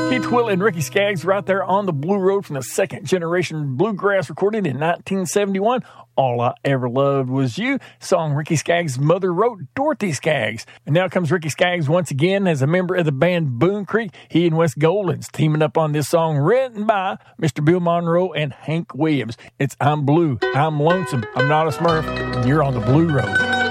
Keith Twill and Ricky Skaggs right there on the Blue Road from the second generation bluegrass recorded in 1971. All I Ever Loved Was You, song Ricky Skaggs' mother wrote, Dorothy Skaggs. And now comes Ricky Skaggs once again as a member of the band Boone Creek. He and Wes Goldens teaming up on this song written by Mr. Bill Monroe and Hank Williams. It's I'm Blue, I'm Lonesome, I'm Not a Smurf, and you're on the Blue Road.